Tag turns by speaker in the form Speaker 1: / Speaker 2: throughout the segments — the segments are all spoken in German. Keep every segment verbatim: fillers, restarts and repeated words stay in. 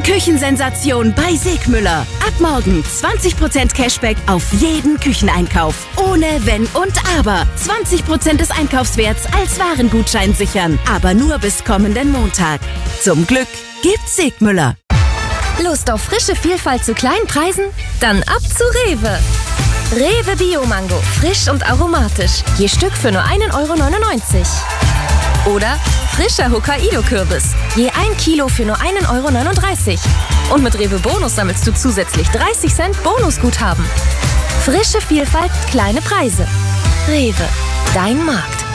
Speaker 1: Küchensensation bei Segmüller. Ab morgen zwanzig Prozent Cashback auf jeden Kücheneinkauf. Ohne Wenn und Aber. zwanzig Prozent des Einkaufswerts als Warengutschein sichern. Aber nur bis kommenden Montag. Zum Glück gibt's Segmüller.
Speaker 2: Lust auf frische Vielfalt zu kleinen Preisen? Dann ab zu Rewe. Rewe Bio-Mango. Frisch und aromatisch. Je Stück für nur einen Euro neunundneunzig. Oder frischer Hokkaido-Kürbis. Je ein Kilo für nur einen Euro neununddreißig. Und mit Rewe Bonus sammelst du zusätzlich dreißig Cent Bonusguthaben. Frische Vielfalt, kleine Preise. Rewe, dein Markt.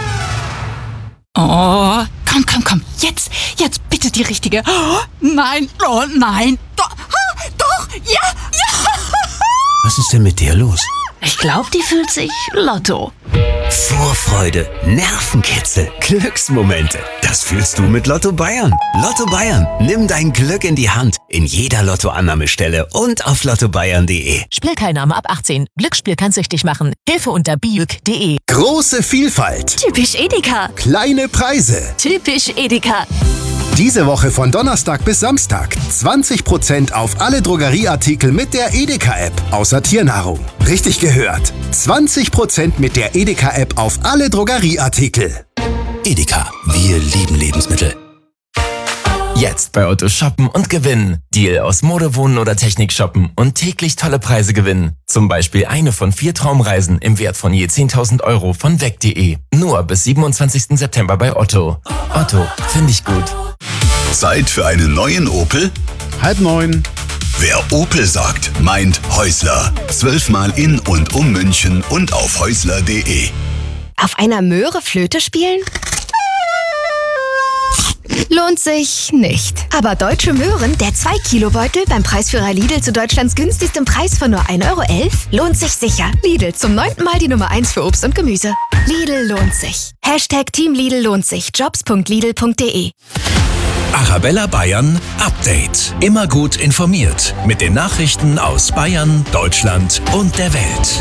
Speaker 3: Oh, komm, komm, komm. Jetzt, jetzt bitte die richtige. Oh, nein, oh nein. Doch, ah, doch, ja, ja.
Speaker 4: Was ist denn mit dir los?
Speaker 3: Ich glaube, die fühlt sich Lotto.
Speaker 4: Vorfreude, Nervenkitzel, Glücksmomente. Das fühlst du mit Lotto Bayern. Lotto Bayern. Nimm dein Glück in die Hand. In jeder Lottoannahmestelle und auf lotto bayern punkt de.
Speaker 5: Spielteilnahme ab achtzehn. Glücksspiel kann süchtig machen. Hilfe unter bijuk punkt de.
Speaker 6: Große Vielfalt.
Speaker 2: Typisch Edeka.
Speaker 6: Kleine Preise.
Speaker 2: Typisch Edeka.
Speaker 6: Diese Woche von Donnerstag bis Samstag zwanzig Prozent auf alle Drogerieartikel mit der Edeka-App, außer Tiernahrung. Richtig gehört. zwanzig Prozent mit der Edeka-App auf alle Drogerieartikel.
Speaker 4: Edeka, wir lieben Lebensmittel.
Speaker 7: Jetzt bei Otto shoppen und gewinnen. Deal aus Mode, Wohnen oder Technik shoppen und täglich tolle Preise gewinnen. Zum Beispiel eine von vier Traumreisen im Wert von je zehntausend Euro von weg punkt de. Nur bis siebenundzwanzigsten September bei Otto. Otto, finde ich gut.
Speaker 8: Zeit für einen neuen Opel?
Speaker 6: Halb neun.
Speaker 8: Wer Opel sagt, meint Häusler. Zwölfmal in und um München und auf häusler punkt de.
Speaker 2: Auf einer Möhre Flöte spielen? Lohnt sich nicht. Aber Deutsche Möhren, der zwei Kilo Beutel beim Preisführer Lidl zu Deutschlands günstigstem Preis von nur ein Euro elf, lohnt sich sicher. Lidl, zum neunten Mal die Nummer eins für Obst und Gemüse. Lidl lohnt sich. Hashtag Team Lidl lohnt sich. jobs punkt lidl punkt de.
Speaker 9: Arabella Bayern Update. Immer gut informiert mit den Nachrichten aus Bayern, Deutschland und der Welt.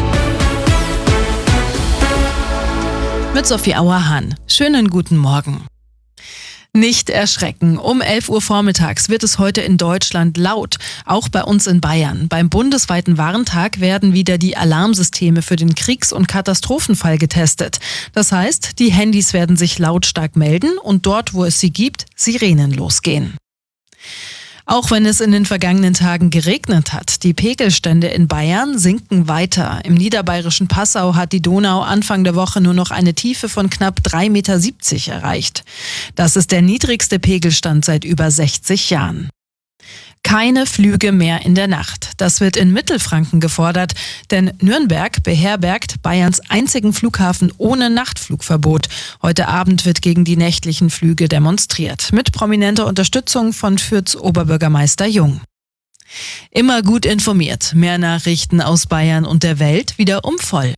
Speaker 10: Mit Sophie Auerhahn. Schönen guten Morgen. Nicht erschrecken. Um elf Uhr vormittags wird es heute in Deutschland laut, auch bei uns in Bayern. Beim bundesweiten Warntag werden wieder die Alarmsysteme für den Kriegs- und Katastrophenfall getestet. Das heißt, die Handys werden sich lautstark melden und dort, wo es sie gibt, Sirenen losgehen. Auch wenn es in den vergangenen Tagen geregnet hat, die Pegelstände in Bayern sinken weiter. Im niederbayerischen Passau hat die Donau Anfang der Woche nur noch eine Tiefe von knapp drei Komma siebzig Meter erreicht. Das ist der niedrigste Pegelstand seit über sechzig Jahren. Keine Flüge mehr in der Nacht. Das wird in Mittelfranken gefordert, denn Nürnberg beherbergt Bayerns einzigen Flughafen ohne Nachtflugverbot. Heute Abend wird gegen die nächtlichen Flüge demonstriert, mit prominenter Unterstützung von Fürths Oberbürgermeister Jung. Immer gut informiert. Mehr Nachrichten aus Bayern und der Welt wieder um voll.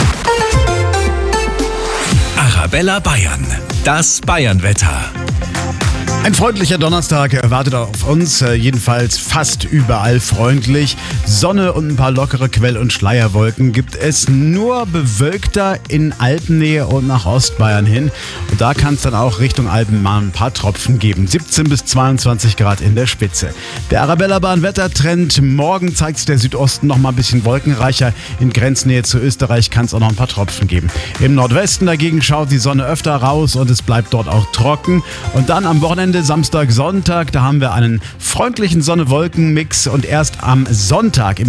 Speaker 9: Arabella Bayern. Das Bayernwetter.
Speaker 11: Ein freundlicher Donnerstag erwartet auf uns, jedenfalls fast überall freundlich. Sonne und ein paar lockere Quell- und Schleierwolken gibt es, nur bewölkter in Alpennähe und nach Ostbayern hin. Und da kann es dann auch Richtung Alpen mal ein paar Tropfen geben. siebzehn bis zweiundzwanzig Grad in der Spitze. Der Arabella-Bahn-Wettertrend. Morgen zeigt es der Südosten noch mal ein bisschen wolkenreicher. In Grenznähe zu Österreich kann es auch noch ein paar Tropfen geben. Im Nordwesten dagegen schaut die Sonne öfter raus und es bleibt dort auch trocken. Und dann am Wochenende Samstag, Sonntag, da haben wir einen freundlichen Sonne-Wolken-Mix und erst am Sonntag im